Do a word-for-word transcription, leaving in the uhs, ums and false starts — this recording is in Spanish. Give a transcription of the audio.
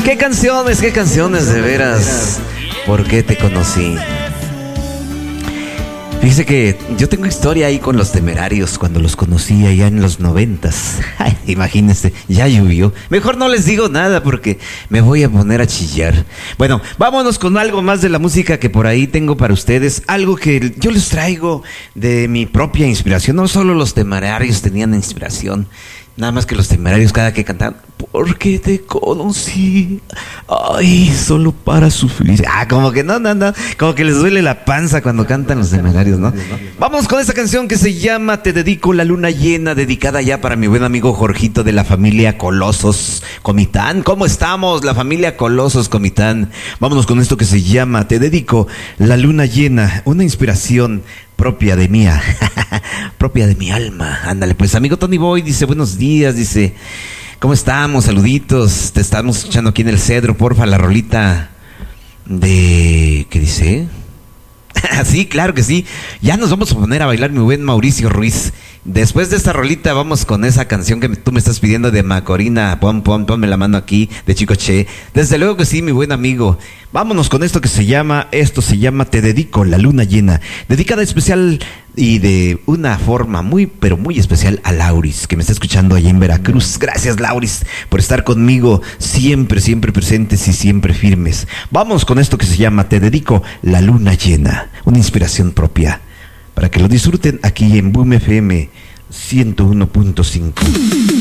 qué canciones, qué canciones de veras. ¿Por qué te conocí? Fíjese que yo tengo historia ahí con los Temerarios cuando los conocí allá en los noventas. Ay, imagínense, ya llovió. Mejor no les digo nada porque me voy a poner a chillar. Bueno, vámonos con algo más de la música que por ahí tengo para ustedes. Algo que yo les traigo de mi propia inspiración. No solo los Temerarios tenían inspiración. Nada más que los Temerarios cada que cantaban, porque te conocí, ay, solo para sufrir. Ah, como que no, no, no, como que les duele la panza cuando cantan los Temerarios, ¿no? Vamos con esta canción que se llama Te dedico la luna llena, dedicada ya para mi buen amigo Jorgito de la familia Colosos Comitán. ¿Cómo estamos, la familia Colosos Comitán? Vámonos con esto que se llama Te dedico la luna llena, una inspiración propia de mía, propia de mi alma. Ándale, pues amigo Tony Boy dice buenos días, dice, ¿cómo estamos? Saluditos, te estamos escuchando aquí en el Cedro, porfa, la rolita de... ¿qué dice? Sí, claro que sí. Ya nos vamos a poner a bailar, mi buen Mauricio Ruiz. Después de esta rolita vamos con esa canción que tú me estás pidiendo de Macorina. Pon, pon, ponme la mano aquí, de Chicoche. Desde luego que sí, mi buen amigo. Vámonos con esto que se llama, esto se llama Te dedico la luna llena. Dedicada especial y de una forma muy, pero muy especial a Lauris, que me está escuchando allá en Veracruz. Gracias, Lauris, por estar conmigo siempre, siempre presentes y siempre firmes. Vamos con esto que se llama Te dedico la luna llena. Una inspiración propia. Para que lo disfruten aquí en Boom F M ciento uno punto cinco.